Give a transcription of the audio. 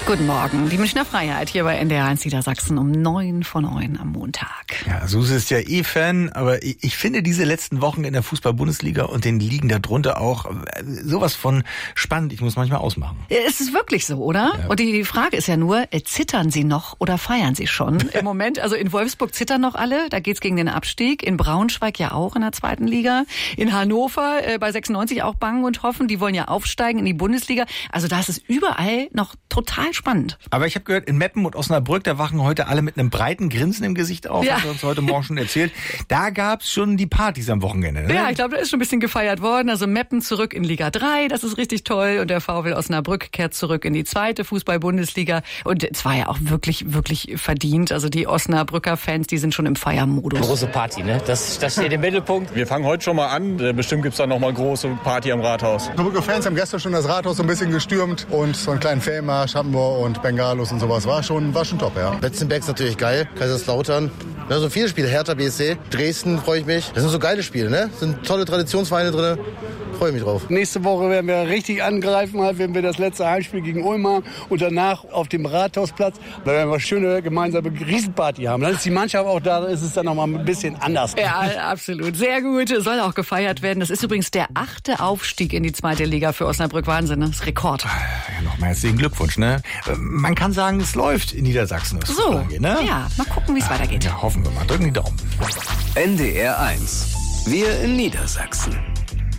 Guten Morgen, die Münchner Freiheit hier bei NDR 1 Niedersachsen um 9:09 am Montag. Ja, Suse ist ja Fan, aber ich finde diese letzten Wochen in der Fußball-Bundesliga und den Ligen darunter auch sowas von spannend. Ich muss manchmal ausmachen. Es ist wirklich so, oder? Ja. Und die Frage ist ja nur, zittern Sie noch oder feiern Sie schon? Im Moment, also in Wolfsburg zittern noch alle, da geht's gegen den Abstieg. In Braunschweig ja auch in der zweiten Liga. In Hannover bei 96 auch bangen und hoffen, die wollen ja aufsteigen in die Bundesliga. Also da ist es überall noch total spannend. Aber ich habe gehört, in Meppen und Osnabrück, da wachen heute alle mit einem breiten Grinsen im Gesicht auf, ja. Hast du uns heute Morgen schon erzählt. Da gab's schon die Partys am Wochenende, ne? Ja, ich glaube, da ist schon ein bisschen gefeiert worden. Also Meppen zurück in Liga 3, das ist richtig toll. Und der VfL Osnabrück kehrt zurück in die zweite Fußball-Bundesliga. Und es war ja auch wirklich, wirklich verdient. Also die Osnabrücker Fans, die sind schon im Feiermodus. Große Party, ne? Das steht im Mittelpunkt. Wir fangen heute schon mal an. Bestimmt gibt's da noch mal große Party am Rathaus. Osnabrücker Fans haben gestern schon das Rathaus so ein bisschen gestürmt und so einen kleinen Fanmarsch hatten wir und Bengalos und sowas. War schon top, ja. Betzenberg ist natürlich geil, Kaiserslautern. Ja, so viele Spiele, Hertha BSC, Dresden freue ich mich. Das sind so geile Spiele, ne? Sind tolle Traditionsvereine drin. Freue mich drauf. Nächste Woche werden wir richtig angreifen, wenn wir das letzte Heimspiel gegen Ulm haben und danach auf dem Rathausplatz. Da werden wir schöne gemeinsame Riesenparty haben. Dann ist die Mannschaft auch da, ist es dann noch mal ein bisschen anders. Ja, absolut. Sehr gut. Soll auch gefeiert werden. Das ist übrigens der 8. Aufstieg in die zweite Liga für Osnabrück. Wahnsinn, ne? Das ist Rekord. Ja, nochmal herzlichen Glückwunsch, ne? Man kann sagen, es läuft in Niedersachsen. So, angeht, ne? Ja, mal gucken, wie es weitergeht. Ja, hoffen wir mal. Drücken die Daumen. NDR 1. Wir in Niedersachsen.